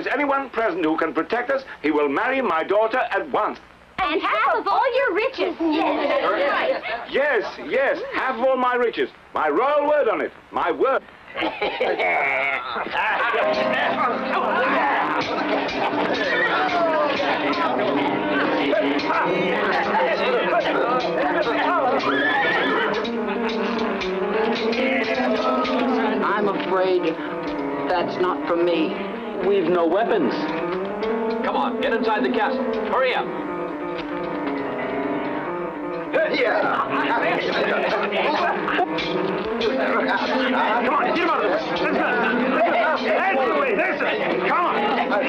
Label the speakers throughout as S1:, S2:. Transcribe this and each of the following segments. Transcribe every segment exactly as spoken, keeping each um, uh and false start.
S1: is anyone present who can protect us, he will marry my daughter at once.
S2: And half of all your riches. Yes, that's right.
S1: Yes, yes, half of all my riches. My royal word on it. My word.
S3: I'm afraid that's not for me. We've no weapons.
S4: Come on, get inside the castle. Hurry up.
S1: Yeah. Come on, get him out of there. That's the way. That's it. Come on.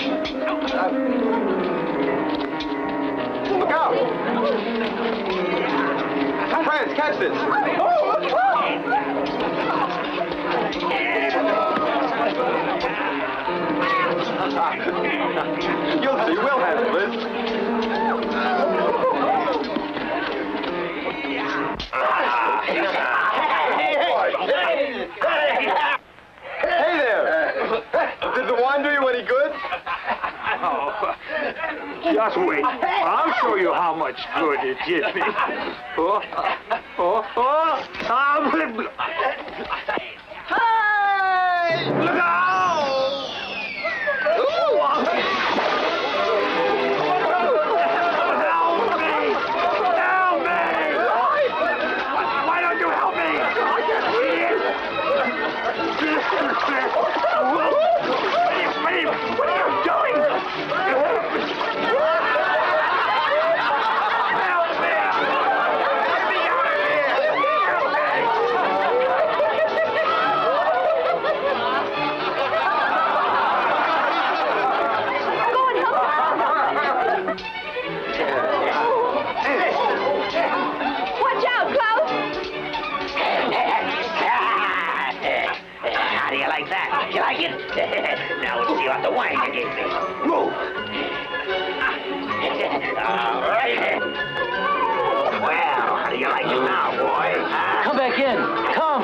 S1: Look out. Friends, catch this. You'll see, we'll handle this. Hey there! Did the wine do you any good?
S5: Oh, just wait. I'll show you how much good it did me. Oh, oh, oh! Ah, hey! Look out! What are you doing? Help me! Get me out of here!
S2: Go and help us. Watch out, Klaus!
S6: How do you like that? You like it? Now we'll see what the wine you gave me. Move! All right. Well, how do you like it now, boy? Huh?
S3: Come back in. Come.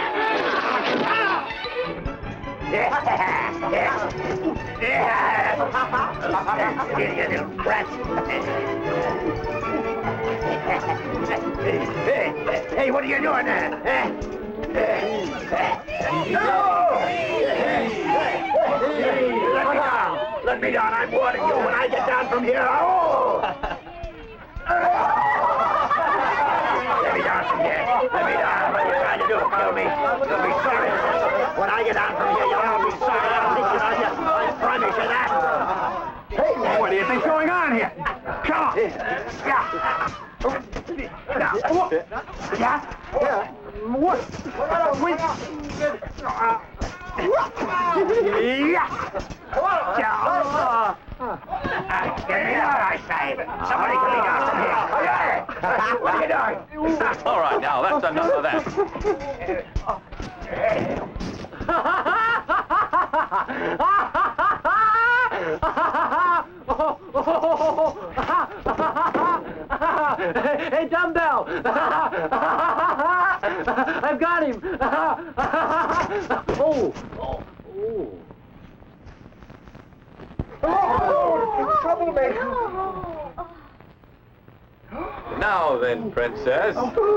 S6: You little brat. Hey, what are you doing there? No! Let me down! Let me down! I'm warning you. When I get down from here, oh! Let me down from here. Let me down. What are you trying to do? Kill me? You'll be sorry. When I get down from here, you'll all be sorry. I'll take you on you. I promise you that.
S5: Hey, what do you think's going on here? Come on. Yeah. Now, what? Yeah? Yeah. What? Wait. Yeah.
S6: Get me out, I say. Somebody get me down from here. What are you doing?
S4: All right, now, that's enough of that.
S3: Hey, dumbbell! I've got him! Oh! Oh!
S1: Oh, troublemaker!
S4: Now then, princess.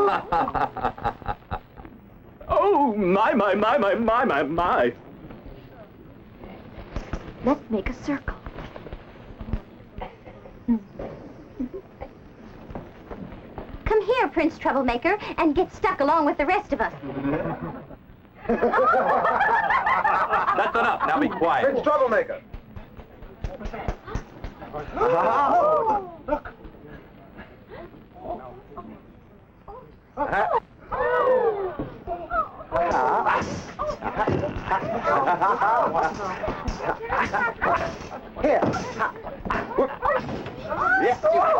S5: Oh, my, my, my, my, my, my, my.
S2: Let's make a circle. Come here, Prince Troublemaker, and get stuck along with the rest of us.
S4: That's enough. Now be quiet.
S1: Prince Troublemaker! Oh, look! Here. Yeah.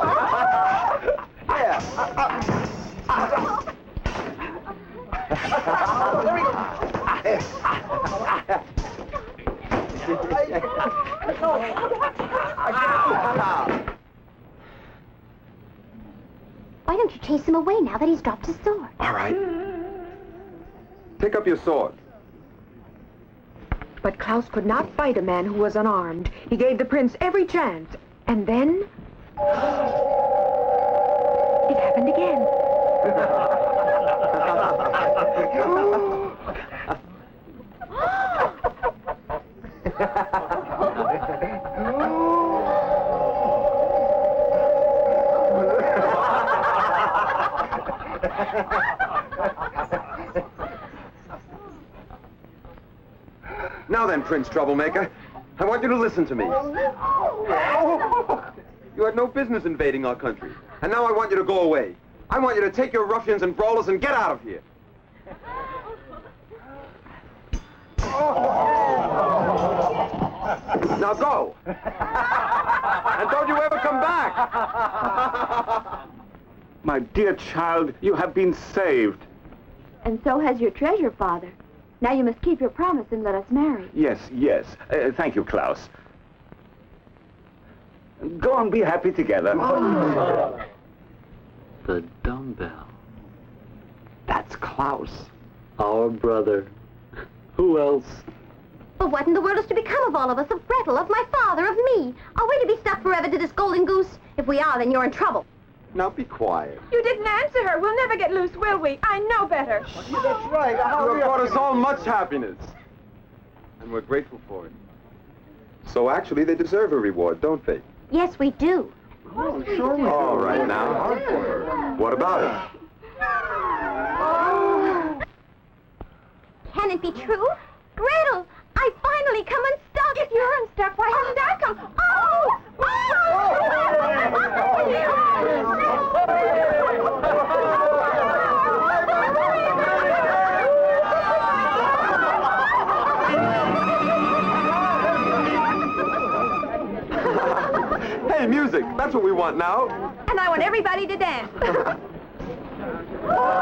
S1: There we go.
S2: Why don't you chase him away now that he's dropped his sword?
S1: All right. Pick up your sword.
S7: But Klaus could not fight a man who was unarmed. He gave the prince every chance. And then... it happened again.
S1: Now then, Prince Troublemaker, I want you to listen to me. You had no business invading our country, and now I want you to go away. I want you to take your ruffians and brawlers and get out of here. Now go! And don't you ever come back!
S5: My dear child, you have been saved.
S2: And so has your treasure, Father. Now you must keep your promise and let us marry.
S5: Yes, yes. Uh, thank you, Klaus. Go and be happy together.
S3: The dumbbell.
S5: That's Klaus.
S3: Our brother. Who else?
S2: But what in the world is to become of all of us? Of Gretel, of my father, of me? Are we to be stuck forever to this golden goose? If we are, then you're in trouble.
S1: Now be quiet.
S7: You didn't answer her. We'll never get loose, will we? I know better.
S6: That's right.
S1: You have brought us all much happiness. And we're grateful for it. So actually, they deserve a reward, don't they?
S2: Yes, we do.
S1: All right, now. What about it?
S2: Can it be true? Gretel, I finally come unstuck. If you're unstuck, why haven't I come? Oh!
S1: Hey, music. That's what we want now.
S7: And I want everybody to dance.